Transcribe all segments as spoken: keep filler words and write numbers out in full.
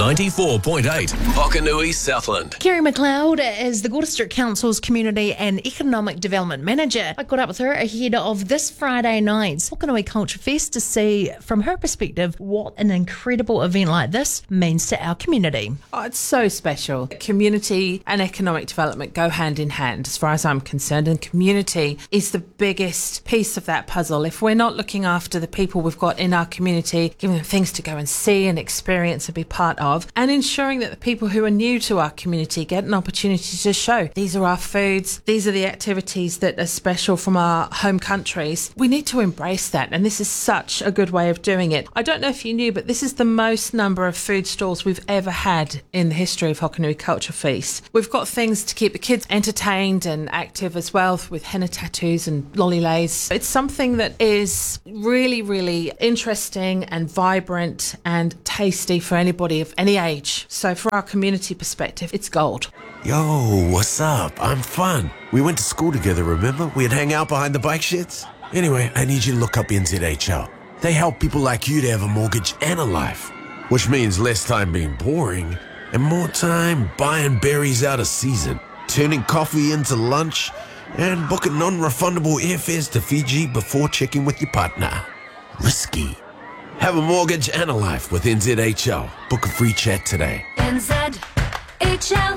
ninety-four point eight, Hokanui, Southland. Kerry McLeod is the Gore District Council's Community and Economic Development Manager. I caught up with her ahead of this Friday night's Hokanui Culture Fest to see, from her perspective, what an incredible event like this means to our community. Oh, it's so special. Community and economic development go hand in hand, as far as I'm concerned, and community is the biggest piece of that puzzle. If we're not looking after the people we've got in our community, giving them things to go and see and experience and be part of, and ensuring that the people who are new to our community get an opportunity to show these are our foods, these are the activities that are special from our home countries, we need to embrace that, and this is such a good way of doing it. I don't know if you knew, but this is the most number of food stalls we've ever had in the history of Hokanui Culture Feast. We've got things to keep the kids entertained and active as well, with henna tattoos and lolly lays. It's something that is really, really interesting and vibrant and tasty for anybody of any age. So for our community perspective, it's gold. Yo, what's up? I'm fun. We went to school together, remember? We'd hang out behind the bike sheds. Anyway, I need you to look up N Z H L. They help people like you to have a mortgage and a life, which means less time being boring and more time buying berries out of season, turning coffee into lunch, and booking non-refundable airfares to Fiji before checking with your partner. Risky. Have a mortgage and a life with N Z H L. Book a free chat today. N Z H L.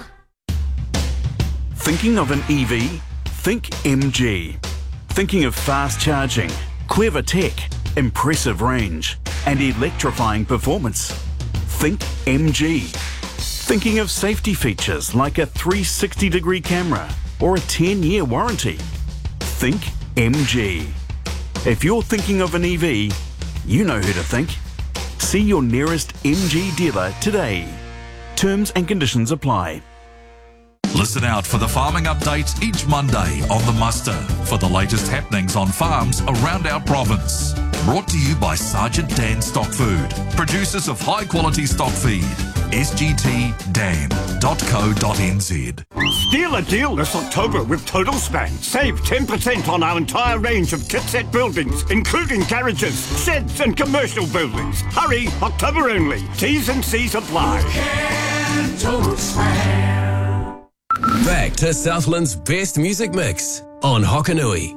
Thinking of an E V? Think M G. Thinking of fast charging, clever tech, impressive range, and electrifying performance? Think M G. Thinking of safety features like a three sixty degree camera or a ten year warranty? Think M G. If you're thinking of an E V, you know who to think. See your nearest M G dealer today. Terms and conditions apply. Listen out for the farming updates each Monday on The Muster for the latest happenings on farms around our province. Brought to you by Sergeant Dan Stock Food, producers of high quality stock feed. S G T dan dot co dot n z. Steal a deal this October with Total Span. Save ten percent on our entire range of kit set buildings, including garages, sheds and commercial buildings. Hurry, October only. T's and C's apply. Total Span. Back to Southland's best music mix on Hokanui.